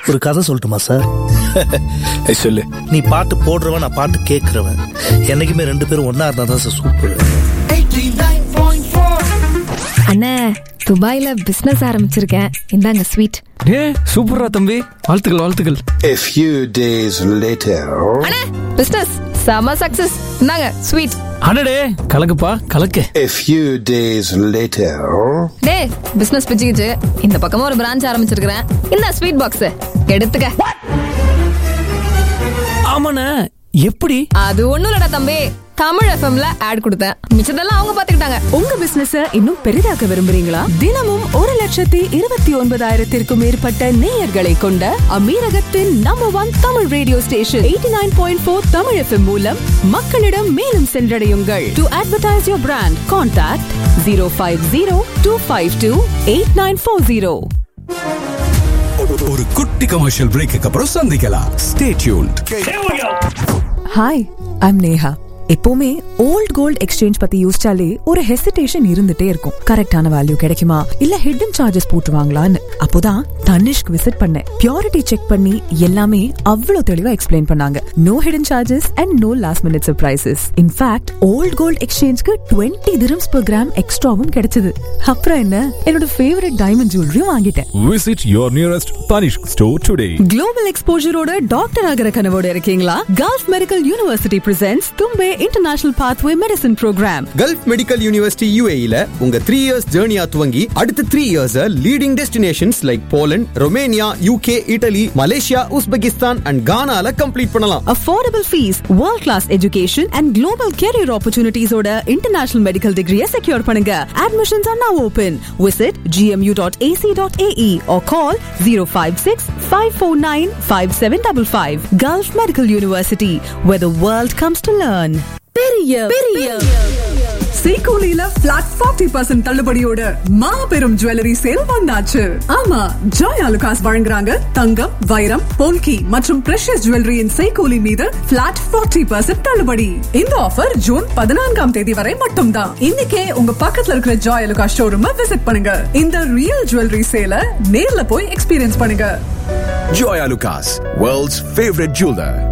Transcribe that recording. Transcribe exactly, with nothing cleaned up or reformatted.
ஒரு கதை சொல்லட்டுமா சார்? சொல்லு. நீ பாட்டு போடுறவன், நான் பாட்டு கேட்கறவன், என்னைக்குமே ரெண்டு பேரும் ஒன்னா இருந்தா தான் சார் சூப்பர். அண்ணே, துபாயில பிசினஸ் ஆரம்பிச்சிருக்கேன், இந்தாங்க ஸ்வீட். ஏ சூப்பரா தம்பி, வாழ்த்துக்கள் வாழ்த்துக்கள். A few days later. அண்ணே, பிசினஸ் செம சக்சஸ், இந்தாங்க ஸ்வீட். அடடே கலக்குப்பா கலக்கு. A few days later. டேய், பிசினஸ் பிச்சுக்கிச்சு, இந்த பக்கமா ஒரு பிரான்ச் ஆரம்பிச்சிருக்கிறேன், இந்த ஸ்வீட் பாக்ஸ் எடுத்துக்க. ஆமாண்ணே, எப்படி? அது ஒண்ணும் இல்லடா தம்பி, தமிழ் எஃப்எம்ல ஆட் கொடுத்தேன், மிச்சதெல்லாம் அவங்க பாத்துக்கிட்டாங்க. உங்க பிசினஸ் இன்னும் பெரிதாக்க விரும்புறீங்களா? தினமும் ஒரு லட்சத்தி இருபத்தி ஒன்பதாயிரத்திற்கும் மேற்பட்ட நேயர்களை கொண்ட அமீரகத்தின் number one Tamil radio station eighty nine point four Tamil FM மூலம் மக்களிடம் மேலும் சென்றடையுங்கள். To advertise your brand, contact zero five zero two five two eight nine four zero. ஒரு குட்டி கமர்ஷியல் பிரேக்கு அப்புறம் சந்திக்கலாம். Stay tuned. Hi, I'm Neha. எப்பவுமே ஓல்ட் கோல்ட் எக்ஸ்சேஞ்ச் பத்தி யோசிச்சாலே ஒரு ஹெசிடேஷன் இருந்துட்டே இருக்கும். கரெக்டான வேல்யூ கிடைக்குமா, இல்ல ஹிடன் சார்ஜஸ் போட்டுவாங்களான்னு. அப்போதான் தனிஷ்க் விசிட் பண்ணேன். பியூரிட்டி செக் பண்ணி எல்லாமே அவ்வளவு தெளிவா எக்ஸ்பிளைன் பண்ணாங்க. No hidden charges and no last minute surprises. In fact volt gold எக்ஸ்சேஞ்ச்க்கு twenty dirhams per gram எக்ஸ்ட்ராவும் கிடைச்சது. அப்புறம் என்ன, என்னோட ஃபேவரட் டைமண்ட் ஜுவல்லரியும் வாங்கிட்டேன். Visit your nearest Tanishq store today. Global எக்ஸ்போஜரோட doctor ஆகிற கனவோட இருக்கீங்களா? Gulf medical university presents Thumbay international pathway medicine program. Gulf medical university யுஏஇல உங்க three years ஜர்னியா துவங்கி அடுத்த three years leading destinations like Poland, Romania, UK, idli, Malaysia, Uzbekistan and கானால complete பண்ணலாம். Affordable fees, world class education and global carrier ஆப்பர்ச்சுனிட்டிஸோட international medical டிகிரியை secure பண்ணுங்க. Admissions R நவ open. Visit G M U dot A C dot A E or call zero five six five four nine five seven five five. Gulf Medical University, where the world comes to learn. பெரிய பெரிய சீகோலில plot forty percent தள்ளுபடியோட மாபெரும் jewellery sale வந்தாச்சு. ஆமா, Joy Alukkas வழங்குறாங்க தங்கம், வைரம், போல்கி மற்றும் precious ஜுவல்லரியின் சீகோலி மீது பிளாட் ஃபார்ட்டி பர்சன்ட் தள்ளுபடி. இந்த ஆஃபர் ஜூன் பதினான்காம் தேதி வரை மட்டும்தான். இன்னைக்கே உங்க பக்கத்துல இருக்கிற ஜாய் ஆலுகாஸ் ஷோரூம் விசிட் பண்ணுங்க. இந்த ரியல் ஜுவல்லரி சேல நேர்ல போய் எக்ஸ்பீரியன்ஸ் பண்ணுங்க. Joy Alucas, world's favorite jeweler.